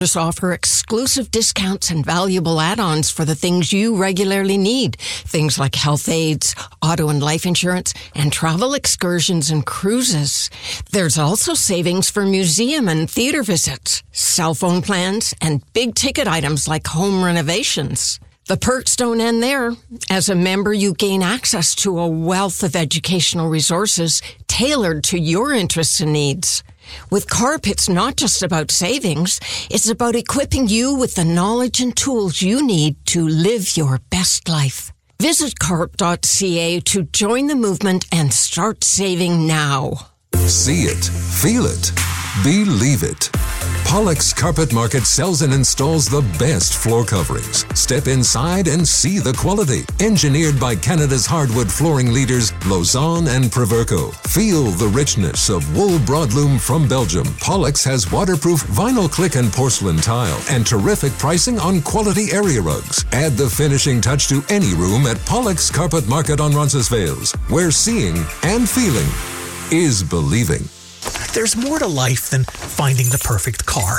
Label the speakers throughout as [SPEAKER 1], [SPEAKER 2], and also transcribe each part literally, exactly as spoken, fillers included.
[SPEAKER 1] offer exclusive discounts and valuable add-ons for the things you regularly need. Things like health aids, auto and life insurance, and travel excursions and cruises. There's also savings for museum and theater visits, cell phone plans, and big-ticket items like home renovations. The perks don't end there. As a member, you gain access to a wealth of educational resources tailored to your interests and needs. With CARP, it's not just about savings. It's about equipping you with the knowledge and tools you need to live your best life. Visit carp dot c a to join the movement and start saving now.
[SPEAKER 2] See it, feel it, believe it. Pollock's Carpet Market sells and installs the best floor coverings. Step inside and see the quality. Engineered by Canada's hardwood flooring leaders, Lausanne and Proverco. Feel the richness of wool broadloom from Belgium. Pollock's has waterproof vinyl click and porcelain tile and terrific pricing on quality area rugs. Add the finishing touch to any room at Pollock's Carpet Market on Roncesvalles, where seeing and feeling is believing.
[SPEAKER 3] There's more to life than finding the perfect car.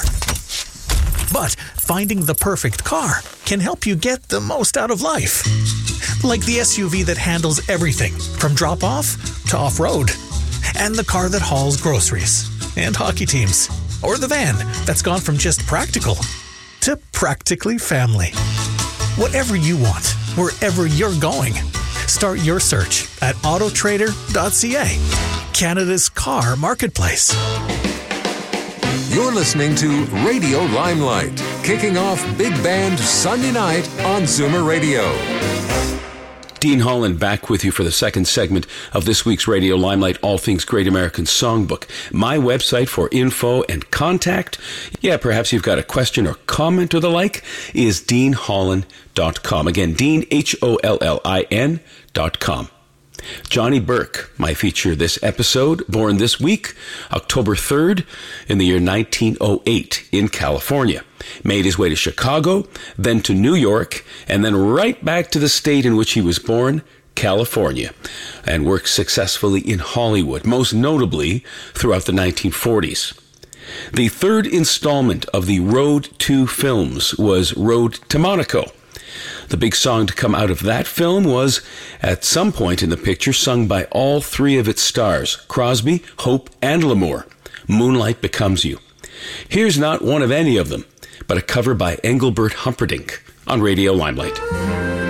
[SPEAKER 3] But finding the perfect car can help you get the most out of life. Like the S U V that handles everything from drop-off to off-road. And the car that hauls groceries and hockey teams. Or the van that's gone from just practical to practically family. Whatever you want, wherever you're going. Start your search at auto trader dot c a, Canada's car marketplace.
[SPEAKER 2] You're listening to Radio Limelight, kicking off Big Band Sunday night on Zoomer Radio.
[SPEAKER 4] Dean Holland back with you for the second segment of this week's Radio Limelight All Things Great American Songbook. My website for info and contact, yeah, perhaps you've got a question or comment or the like, is dean holland dot com. Again, Dean, H O L L I N dot com. Johnny Burke, my feature this episode, born this week, October third, in the year nineteen oh eight in California. Made his way to Chicago, then to New York, and then right back to the state in which he was born, California, and worked successfully in Hollywood, most notably throughout the nineteen forties. The third installment of the Road to films was Road to Monaco. The big song to come out of that film was, at some point in the picture, sung by all three of its stars, Crosby, Hope, and Lamour, Moonlight Becomes You. Here's not one of any of them, but a cover by Engelbert Humperdinck on Radio Limelight.